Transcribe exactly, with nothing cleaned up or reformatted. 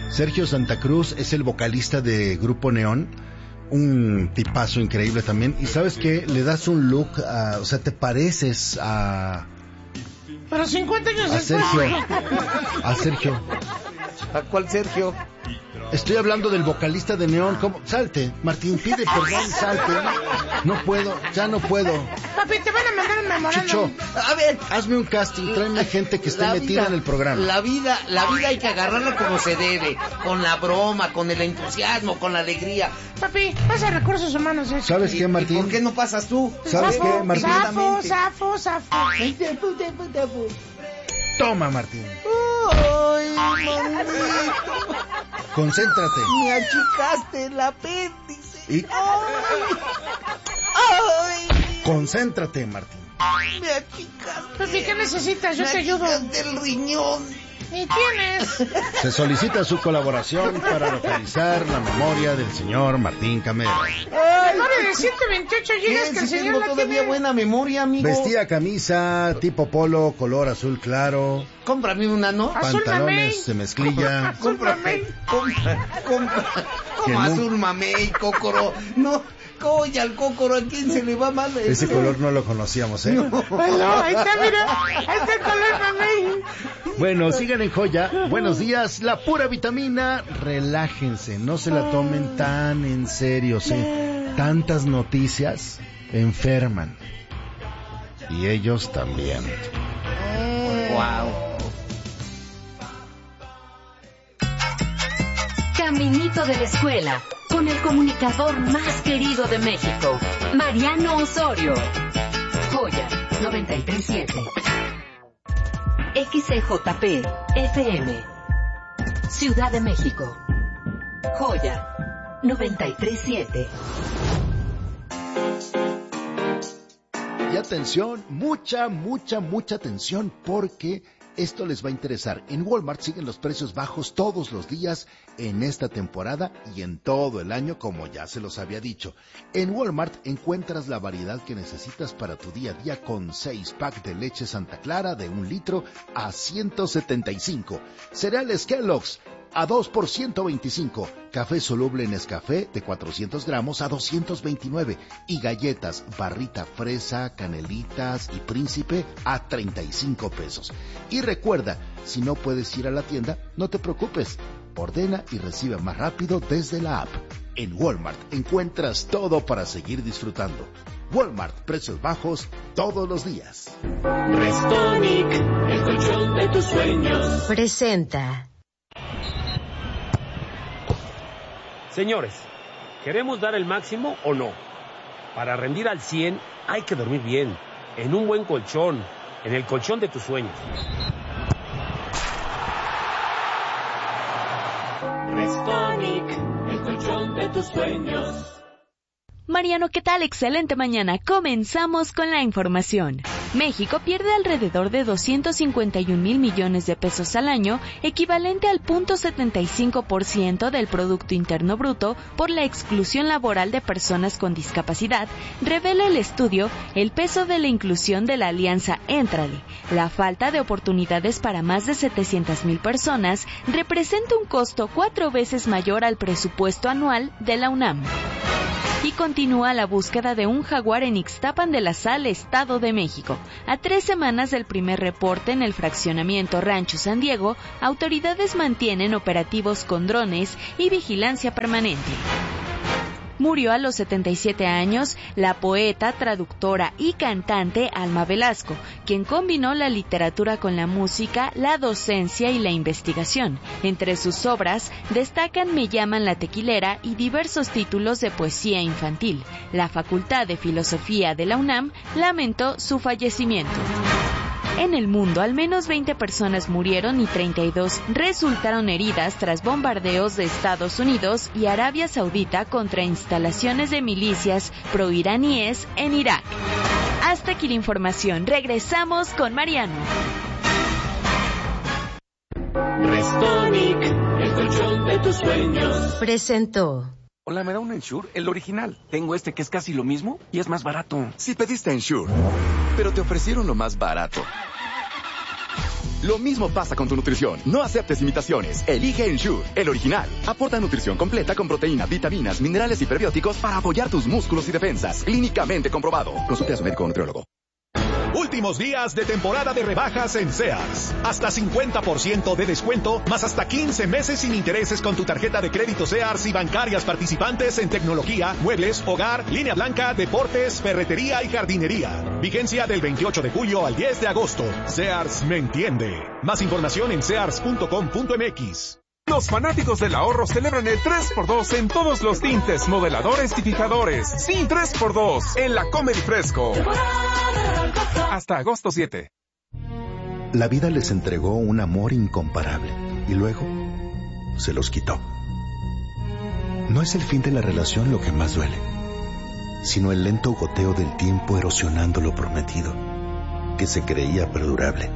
Sergio Santa Cruz es el vocalista de Grupo Neón, un tipazo increíble también. Y ¿sabes qué? Le das un look, a, o sea, te pareces a... Pero cincuenta años a Sergio. A Sergio. ¿A cuál Sergio? Estoy hablando del vocalista de Neón. ¿Cómo? Salte, Martín, pide perdón, salte. No puedo, ya no puedo. Papi, te van a mandar un memorando. Chucho, a ver, hazme un casting, tráeme gente que esté La metida vida, en el programa. La vida, la vida hay que agarrarla como se debe, con la broma, con el entusiasmo, con la alegría. Papi, pasa recursos humanos. ¿eh? ¿Sabes qué, Martín? ¿Y por qué no pasas tú? ¿Sabes Zafo, qué, Martín? Zafo, zafo, zafo. Toma, Martín. Ay, mamito. Concéntrate. Me achicaste el apéndice. Y... Ay. Ay. Concéntrate, Martín. Me achicaste. Papi, ¿qué necesitas? Yo me te ayudo. achicaste el riñón. ¿Y tienes? Se solicita su colaboración para localizar la memoria del señor Martín Camero. Memoria de ciento veintiocho gigas que el Si señor tengo la todavía tiene. buena memoria, amigo. Vestía camisa tipo polo, color azul claro, Cómprame una, ¿no? Azul mamey. pantalones de mezclilla. Azul mamey. Compra, compra. Que Como no- azul mamey, cócoro. No, coya al cócoro, ¿a quién se le va mal eso? Ese color no lo conocíamos, ¿eh? Ay, no, ahí está, mira. Ahí está el color mamey. Bueno, sigan en Joya. Buenos días, la pura vitamina. Relájense, no se la tomen tan en serio, ¿sí? Tantas noticias enferman. Y ellos también. Wow. Caminito de la escuela, con el comunicador más querido de México, Mariano Osorio. Joya noventa y tres punto siete. X C J P F M. Ciudad de México. Joya noventa y tres punto siete. Y atención, mucha, mucha, mucha atención, porque esto les va a interesar. En Walmart siguen los precios bajos todos los días en esta temporada y en todo el año, como ya se los había dicho. En Walmart encuentras la variedad que necesitas para tu día a día, con seis pack de leche Santa Clara de un litro a ciento setenta y cinco. Cereales Kellogg's a dos por ciento veinticinco. Café soluble Nescafé de cuatrocientos gramos a doscientos veintinueve. Y galletas Barrita Fresa, Canelitas y Príncipe a treinta y cinco pesos. Y recuerda, si no puedes ir a la tienda, no te preocupes. Ordena y recibe más rápido desde la app. En Walmart encuentras todo para seguir disfrutando. Walmart, precios bajos todos los días. Restonic, el colchón de tus sueños. Presenta. Señores, ¿queremos dar el máximo o no? Para rendir al cien hay que dormir bien, en un buen colchón, en el colchón de tus sueños. Restonic, el colchón de tus sueños. Mariano, ¿qué tal? Excelente mañana. Comenzamos con la información. México pierde alrededor de doscientos cincuenta y un mil millones de pesos al año, equivalente al cero punto setenta y cinco por ciento del Producto Interno Bruto, por la exclusión laboral de personas con discapacidad, revela el estudio El peso de la inclusión de la alianza Éntrale. La falta de oportunidades para más de setecientas mil personas representa un costo cuatro veces mayor al presupuesto anual de la UNAM. Y continúa la búsqueda de un jaguar en Ixtapan de la Sal, Estado de México. A tres semanas del primer reporte en el fraccionamiento Rancho San Diego, autoridades mantienen operativos con drones y vigilancia permanente. Murió a los setenta y siete años la poeta, traductora y cantante Alma Velasco, quien combinó la literatura con la música, la docencia y la investigación. Entre sus obras destacan Me llaman la tequilera y diversos títulos de poesía infantil. La Facultad de Filosofía de la UNAM lamentó su fallecimiento. En el mundo, al menos veinte personas murieron y treinta y dos resultaron heridas tras bombardeos de Estados Unidos y Arabia Saudita contra instalaciones de milicias proiraníes en Irak. Hasta aquí la información. Regresamos con Mariano. Restonic, el colchón de tus sueños. Presentó. Hola, ¿me da un Ensure? El original. Tengo este que es casi lo mismo y es más barato. Si pediste Ensure, pero te ofrecieron lo más barato. Lo mismo pasa con tu nutrición. No aceptes imitaciones. Elige Ensure, el original. Aporta nutrición completa con proteína, vitaminas, minerales y prebióticos para apoyar tus músculos y defensas. Clínicamente comprobado. Consulte a su médico o nutriólogo. Últimos días de temporada de rebajas en Sears. Hasta cincuenta por ciento de descuento, más hasta quince meses sin intereses con tu tarjeta de crédito Sears y bancarias participantes en tecnología, muebles, hogar, línea blanca, deportes, ferretería y jardinería. Vigencia del veintiocho de julio al diez de agosto. Sears me entiende. Más información en sears punto com punto m x. Los fanáticos del ahorro celebran el tres por dos en todos los tintes, modeladores y fijadores. Sí, tres por dos en la Comedy Fresco. Hasta agosto siete. La vida les entregó un amor incomparable y luego se los quitó. No es el fin de la relación lo que más duele, sino el lento goteo del tiempo erosionando lo prometido, que se creía perdurable.